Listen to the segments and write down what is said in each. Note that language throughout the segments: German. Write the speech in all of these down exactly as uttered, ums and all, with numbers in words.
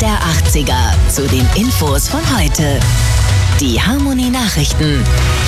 der achtziger zu den Infos von heute. Die Harmonie-Nachrichten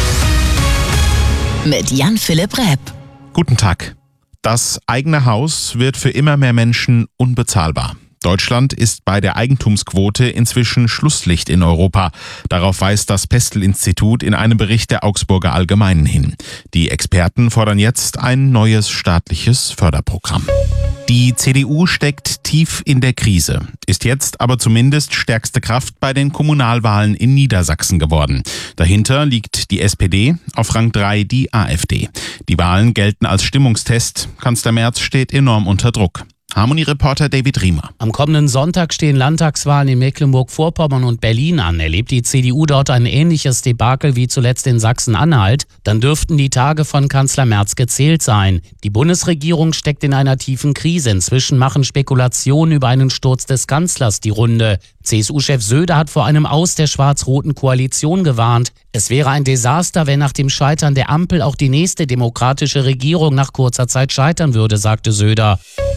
mit Jan-Philipp Repp. Guten Tag. Das eigene Haus wird für immer mehr Menschen unbezahlbar. Deutschland ist bei der Eigentumsquote inzwischen Schlusslicht in Europa. Darauf weist das Pestel-Institut in einem Bericht der Augsburger Allgemeinen hin. Die Experten fordern jetzt ein neues staatliches Förderprogramm. Die C D U steckt tief in der Krise, ist jetzt aber zumindest stärkste Kraft bei den Kommunalwahlen in Niedersachsen geworden. Dahinter liegt die S P D, auf Rang drei die A f D. Die Wahlen gelten als Stimmungstest. Kanzler Merz steht enorm unter Druck. Harmonie-Reporter David Riemer. Am kommenden Sonntag stehen Landtagswahlen in Mecklenburg-Vorpommern und Berlin an. Erlebt die C D U dort ein ähnliches Debakel wie zuletzt in Sachsen-Anhalt, dann dürften die Tage von Kanzler Merz gezählt sein. Die Bundesregierung steckt in einer tiefen Krise. Inzwischen machen Spekulationen über einen Sturz des Kanzlers die Runde. C S U-Chef Söder hat vor einem Aus der schwarz-roten Koalition gewarnt. Es wäre ein Desaster, wenn nach dem Scheitern der Ampel auch die nächste demokratische Regierung nach kurzer Zeit scheitern würde, sagte Söder.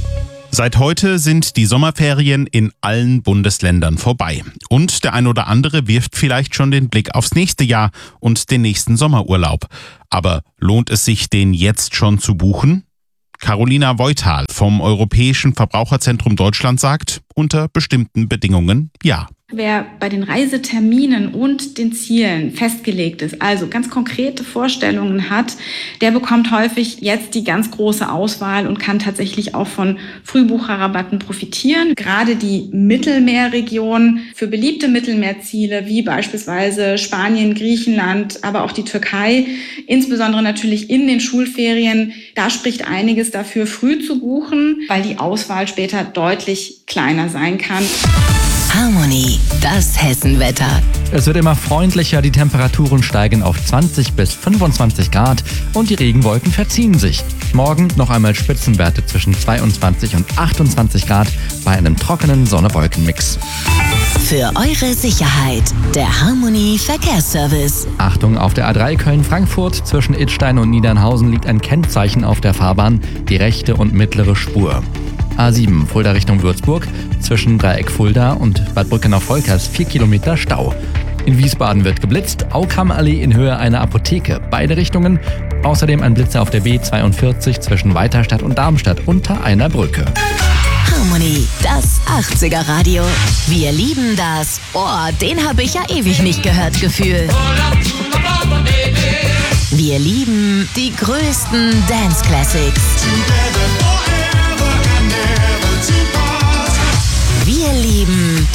Seit heute sind die Sommerferien in allen Bundesländern vorbei. Und der ein oder andere wirft vielleicht schon den Blick aufs nächste Jahr und den nächsten Sommerurlaub. Aber lohnt es sich, den jetzt schon zu buchen? Carolina Voithal vom Europäischen Verbraucherzentrum Deutschland sagt, unter bestimmten Bedingungen ja. Wer bei den Reiseterminen und den Zielen festgelegt ist, also ganz konkrete Vorstellungen hat, der bekommt häufig jetzt die ganz große Auswahl und kann tatsächlich auch von Frühbucherrabatten profitieren. Gerade die Mittelmeerregion für beliebte Mittelmeerziele wie beispielsweise Spanien, Griechenland, aber auch die Türkei, insbesondere natürlich in den Schulferien, da spricht einiges dafür, früh zu buchen, weil die Auswahl später deutlich kleiner sein kann. Harmonie, das Hessenwetter. Es wird immer freundlicher, die Temperaturen steigen auf zwanzig bis fünfundzwanzig Grad und die Regenwolken verziehen sich. Morgen noch einmal Spitzenwerte zwischen zweiundzwanzig und achtundzwanzig Grad bei einem trockenen Sonne-Wolken-Mix. Für eure Sicherheit, der Harmonie Verkehrsservice. Achtung, auf der A drei Köln-Frankfurt zwischen Idstein und Niedernhausen liegt ein Kennzeichen auf der Fahrbahn, die rechte und mittlere Spur. A sieben Fulda Richtung Würzburg, zwischen Dreieck Fulda und Bad Brückenau-Volkers vier Kilometer Stau. In Wiesbaden wird geblitzt, Aukammallee in Höhe einer Apotheke, beide Richtungen. Außerdem ein Blitzer auf der B zweiundvierzig zwischen Weiterstadt und Darmstadt unter einer Brücke. Harmonie, das achtziger Radio. Wir lieben das. Oh, den habe ich ja ewig nicht gehört, Gefühl. Wir lieben die größten Dance Classics. Wir lieben